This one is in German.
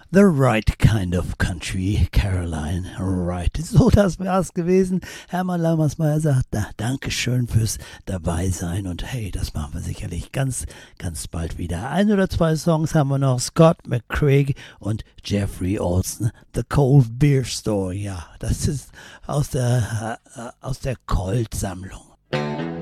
The Right Kind of Country, Caroline Wright. So, das wär's gewesen. Hermann Lammersmeyer sagt, na, Dankeschön fürs Dabeisein und hey, das machen wir sicherlich ganz, ganz bald wieder. Ein oder zwei Songs haben wir noch, Scott McCraig und Jeffrey Olsen, The Cold Beer Store. Ja, das ist aus der Colt-Sammlung.